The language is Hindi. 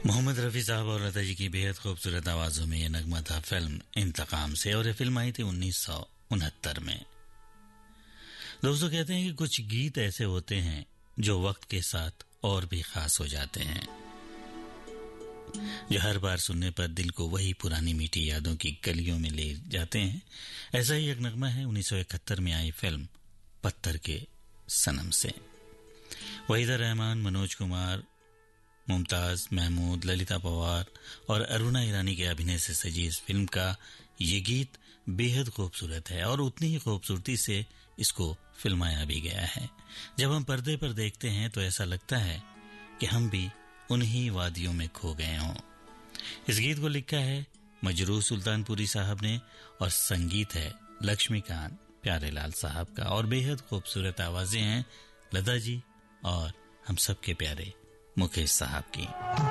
मोहम्मद रफ़ी साहब और लता जी की बेहद खूबसूरत आवाजों में ये नगमा था फिल्म इंतकाम से, और ये फिल्म आई थी 1969 में। दोस्तों, कहते हैं कि कुछ गीत ऐसे होते हैं जो वक्त के साथ और भी खास हो जाते हैं, जो हर बार सुनने पर दिल को वही पुरानी मीठी यादों की गलियों में ले जाते हैं। ऐसा ही एक नगमा है 1971 में आई फिल्म पत्थर के सनम से। वहीदा रहमान, मनोज कुमार, मुमताज महमूद, ललिता पवार और अरुणा ईरानी के अभिनय से सजी इस फिल्म का ये गीत बेहद खूबसूरत है, और उतनी ही खूबसूरती से इसको फिल्माया भी गया है। जब हम पर्दे पर देखते हैं तो ऐसा लगता है कि हम भी उन्हीं वादियों में खो गए हों। इस गीत को लिखा है मजरूह सुल्तानपुरी साहब ने, और संगीत है लक्ष्मीकांत प्यारेलाल साहब का, और बेहद खूबसूरत आवाजें हैं लता जी और हम सबके प्यारे मुकेश साहब की।